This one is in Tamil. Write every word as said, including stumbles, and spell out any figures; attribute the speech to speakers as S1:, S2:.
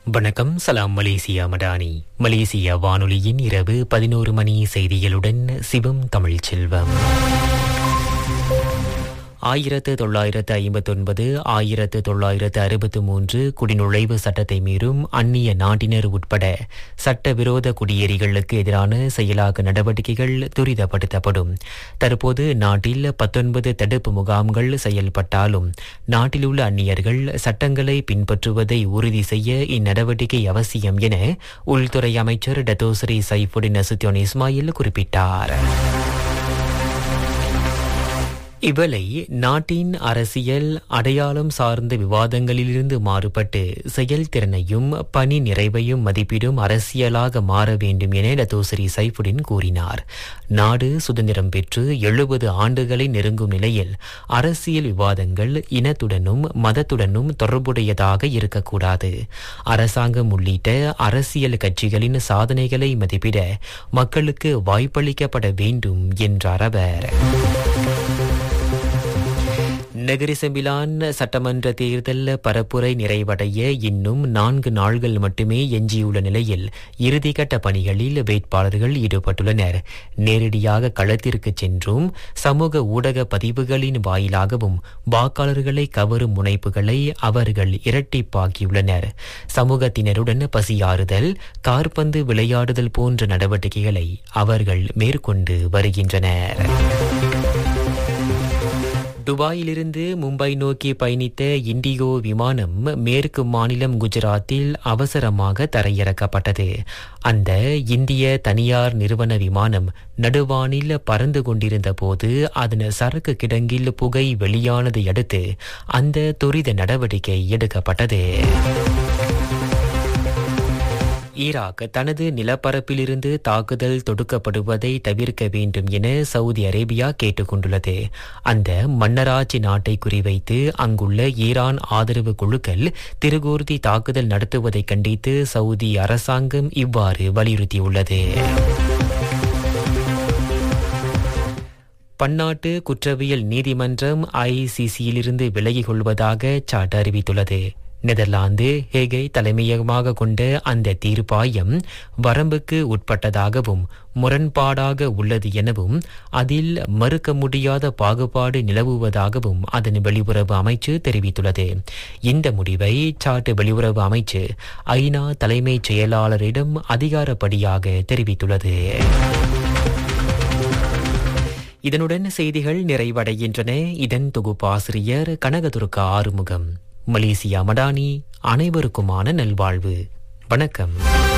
S1: வணக்கம். சலாம் மலேசியா மடானி. மலேசியா வானொலியின் இரவு பதினோரு மணி செய்திகளுடன் சிவம் தமிழ் செல்வம். ஆயிரத்து தொள்ளாயிரத்து ஐம்பத்தொன்பது ஆயிரத்து தொள்ளாயிரத்து அறுபத்து மூன்று குடிநுழைவு சட்டத்தை மீறும் அந்நிய நாட்டினர் உட்பட சட்டவிரோத குடியேறிகளுக்கு எதிரான செயலாக்க நடவடிக்கைகள் துரிதப்படுத்தப்படும். தற்போது நாட்டில் பத்தொன்பது தடுப்பு முகாம்கள் செயல்பட்டாலும் நாட்டிலுள்ள அந்நியர்கள் சட்டங்களை பின்பற்றுவதை உறுதி செய்ய இந்நடவடிக்கை அவசியம் என உள்துறை அமைச்சர் டத்தோஸ்ரீ சைஃபுடின் நசுத்தியோன் இஸ்மாயில் குறிப்பிட்டார். இவளை நாட்டின் அரசியல் அடையாளம் சார்ந்த விவாதங்களிலிருந்து மாறுபட்டு செயல்திறனையும் பணி நிறைவையும் மதிப்பிடும் அரசியலாக மாற வேண்டும் என டத்தோஸ்ரீ சைஃபுடின் கூறினார். நாடு சுதந்திரம் பெற்று எழுபது ஆண்டுகளை நெருங்கும் நிலையில் அரசியல் விவாதங்கள் இனத்துடனும் மதத்துடனும் தொடர்புடையதாக இருக்கக்கூடாது. அரசாங்கம் உள்ளிட்ட அரசியல் கட்சிகளின் சாதனைகளை மதிப்பிட மக்களுக்கு வாய்ப்பளிக்கப்பட வேண்டும் என்றார் அவர். நகரி செம்பிலான் சட்டமன்ற தேர்தல் பரப்புரை நிறைவடைய இன்னும் நான்கு நாள்கள் மட்டுமே எஞ்சியுள்ள நிலையில் இறுதிக்கட்ட பணிகளில் வேட்பாளர்கள் ஈடுபட்டுள்ளனர். நேரடியாக களத்திற்கு சென்றும் சமூக ஊடக பதிவுகளின் வாயிலாகவும் வாக்காளர்களை கவரும் முனைப்புகளை அவர்கள் இரட்டிப்பாக்கியுள்ளனர். சமூகத்தினருடன் பசியாறுதல், காற்பந்து விளையாடுதல் போன்ற நடவடிக்கைகளை அவர்கள் மேற்கொண்டு வருகின்றனர். துபாயிலிருந்து மும்பை நோக்கி பயணித்த இண்டிகோ விமானம் மேற்கு மாநிலம் குஜராத்தில் அவசரமாக தரையிறக்கப்பட்டது. அந்த இந்திய தனியார் நிறுவன விமானம் நடுவானில் பறந்து கொண்டிருந்த போது அதன் சரக்கு கிடங்கில் புகை வெளியானதை அடுத்து அந்த துரித நடவடிக்கை எடுக்கப்பட்டது. ஈராக் தனது நிலப்பரப்பிலிருந்து தாக்குதல் தொடுக்கப்படுவதை தவிர்க்க வேண்டும் என சவுதி அரேபியா கேட்டுக் கொண்டுள்ளது. அந்த மன்னராட்சி நாட்டை குறிவைத்து அங்குள்ள ஈரான் ஆதரவு குழுக்கள் திருகூர்தி தாக்குதல் நடத்துவதை கண்டித்து சவுதி அரசாங்கம் இவ்வாறு வலியுறுத்தியுள்ளது. பன்னாட்டு குற்றவியல் நீதிமன்றம் ஐசிசியிலிருந்து விலகிக் கொள்வதாக சாட் அறிவித்துள்ளது. நெதர்லாந்து ஹேகை தலைமையகமாக கொண்ட அந்த தீர்ப்பாயம் வரம்புக்கு உட்பட்டதாகவும் முரண்பாடாக உள்ளது எனவும் அதில் மறுக்க முடியாத பாகுபாடு நிலவுவதாகவும் அதன் வெளியுறவு அமைச்சு தெரிவித்துள்ளது. இந்த முடிவை சாட்டு வெளியுறவு அமைச்சு ஐநா தலைமைச் செயலாளரிடம் அதிகாரப்படியாக தெரிவித்துள்ளது. இதனுடன் செய்திகள் நிறைவடைகின்றன. இதன் தொகுப்பாசிரியர் கனகதுர்கா ஆறுமுகம். மலேசியா மடானி. அனைவருக்குமான நல்வாழ்வு. வணக்கம்.